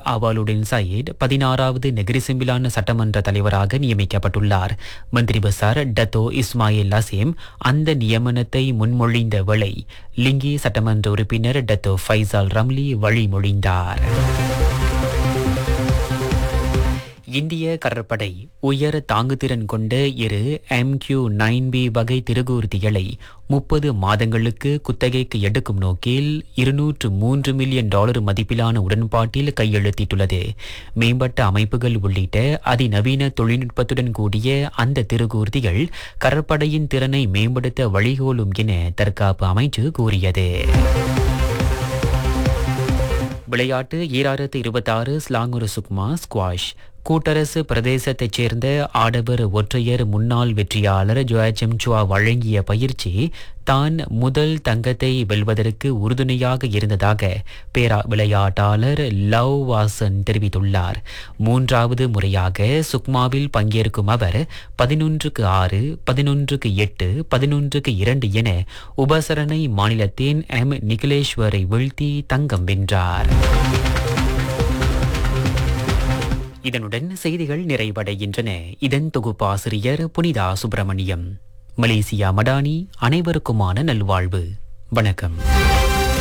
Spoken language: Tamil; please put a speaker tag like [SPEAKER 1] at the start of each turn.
[SPEAKER 1] அவாலுடன் சயீட் 16வது நெகிரி சிம்பிலான சட்டமன்ற தலைவராக நியமிக்கப்பட்டுள்ளார். மந்திரி பசார் டத்தோ இஸ்மாயில் லசீம் அந்த நியமனத்தை முன்மொழிந்த வேளை லிங்கி சட்டமன்ற உறுப்பினர் டத்தோ ஃபைசால் ரம்லி வழிமொழிந்தார். இந்திய கடற்படை உயர் தாங்குதிறன் கொண்ட இரு MQ-9B வகை திருகூர்திகளை 30 மாதங்களுக்கு குத்தகைக்கு எடுக்கும் நோக்கில் $203 மில்லியன் மதிப்பிலான உடன்பாட்டில் கையெழுத்திட்டுள்ளது. மேம்பட்ட அமைப்புகள் உள்ளிட்ட அதிநவீன தொழில்நுட்பத்துடன் கூடிய அந்த திருகூர்திகள் கடற்படையின் திறனை மேம்படுத்த வழிகோலும் என தற்காப்பு அமைச்சு கூறியது. விளையாட்டு 2026 ஸ்லாங்கூர் சுக்மா ஸ்குவாஷ் கூட்டரசு பிரதேசத்தைச் சேர்ந்த ஆடவர் ஒற்றையர் முன்னாள் வெற்றியாளர் ஜோயச்சம் சுவா வழங்கிய பயிற்சி தான் முதல் தங்கத்தை வெல்வதற்கு உறுதுணையாக இருந்ததாக பேரா விளையாட்டாளர் லவ் வாசன் தெரிவித்துள்ளார். 3வது முறையாக சுக்மாவில் பங்கேற்கும் அவர் 11-6, 11-8, 11-2 என உபசரணை மாநிலத்தின் நிகிலேஸ்வரை வீழ்த்தி தங்கம் வென்றார். இதனுடன் செய்திகள் நிறைவடைகின்றன. இதன் தொகுப்பாசிரியர் புனிதா சுப்பிரமணியம். மலேசியா மடானி. அனைவருக்குமான நல்வாழ்வு. வணக்கம்.